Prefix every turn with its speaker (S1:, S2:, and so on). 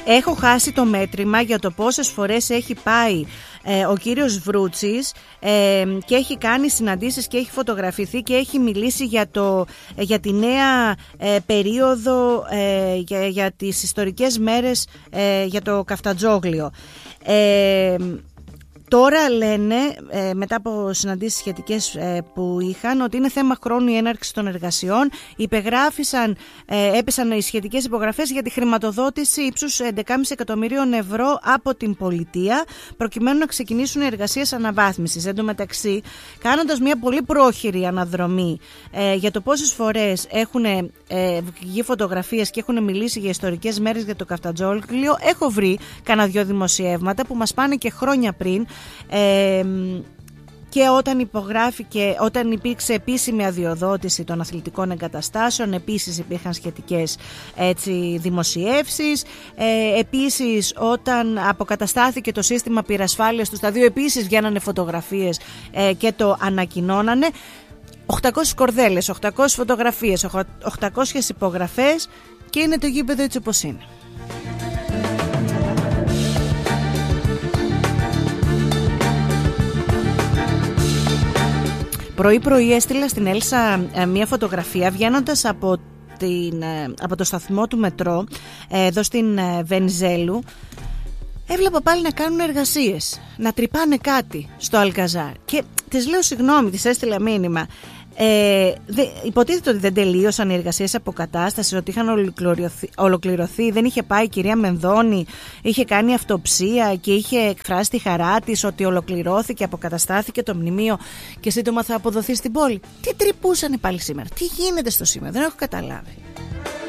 S1: Έχω χάσει το μέτρημα για το πόσες φορές έχει πάει ο κύριος Βρούτσης και έχει κάνει συναντήσεις και έχει φωτογραφηθεί και έχει μιλήσει για τη νέα περίοδο, για τις ιστορικές μέρες για το Καφτατζόγλιο. Τώρα λένε, μετά από συναντήσεις σχετικές που είχαν, ότι είναι θέμα χρόνου η έναρξη των εργασιών. Έπεσαν οι σχετικές υπογραφές για τη χρηματοδότηση ύψους 11,5 εκατομμυρίων ευρώ από την πολιτεία, προκειμένου να ξεκινήσουν οι εργασίες αναβάθμισης. Εν τω μεταξύ, κάνοντας μια πολύ πρόχειρη αναδρομή για το πόσες φορές έχουν βγει φωτογραφίες και έχουν μιλήσει για ιστορικές μέρες για το Καφτατζόγλιο, έχω βρει κάνα δυο δημοσιεύματα που μας πάνε και χρόνια πριν. Και όταν υπήρξε επίσημη αδειοδότηση των αθλητικών εγκαταστάσεων, επίσης υπήρχαν σχετικές δημοσιεύσεις. Επίσης, όταν αποκαταστάθηκε το σύστημα πυρασφάλειας του σταδίου, επίσης βγαίνανε φωτογραφίες και το ανακοινώνανε. 800 κορδέλες, 800 φωτογραφίες, 800 υπογραφές και είναι το γήπεδο έτσι όπως είναι. Πρωί-πρωί έστειλα στην Έλσα μια φωτογραφία βγαίνοντας από το σταθμό του μετρό εδώ στην Βενιζέλου. Έβλεπα πάλι να κάνουν εργασίες, να τρυπάνε κάτι στο Αλκαζάρ και της λέω συγγνώμη, της έστειλα μήνυμα. Υποτίθεται ότι δεν τελείωσαν οι εργασίες αποκατάστασης, ότι είχαν ολοκληρωθεί, δεν είχε πάει η κυρία Μενδώνη, είχε κάνει αυτοψία και είχε εκφράσει τη χαρά της ότι ολοκληρώθηκε, αποκαταστάθηκε το μνημείο και σύντομα θα αποδοθεί στην πόλη. Τι τρυπούσανε πάλι σήμερα, τι γίνεται στο σήμερα, δεν έχω καταλάβει.